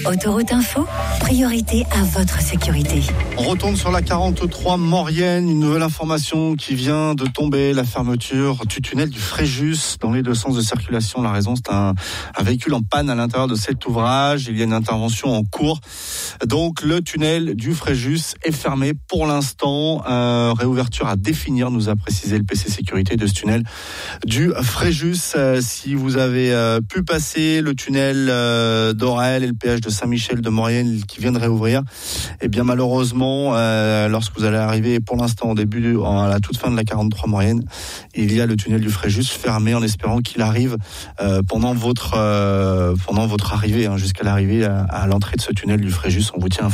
Autoroute Info, priorité à votre sécurité. On retourne sur la 43 Maurienne, une nouvelle information qui vient de tomber, la fermeture du tunnel du Fréjus dans les deux sens de circulation. La raison, c'est un véhicule en panne à l'intérieur de cet ouvrage. Il y a une intervention en cours. Donc le tunnel du Fréjus est fermé pour l'instant. Réouverture à définir, nous a précisé le PC Sécurité de ce tunnel du Fréjus. Si vous avez pu passer le tunnel d'Orel et le péage de Saint-Michel de Maurienne qui vient de réouvrir, eh bien malheureusement, lorsque vous allez arriver pour l'instant à la toute fin de la 43 Maurienne, il y a le tunnel du Fréjus fermé en espérant qu'il arrive pendant votre arrivée, jusqu'à l'arrivée à l'entrée de ce tunnel du Fréjus. On vous tient informé.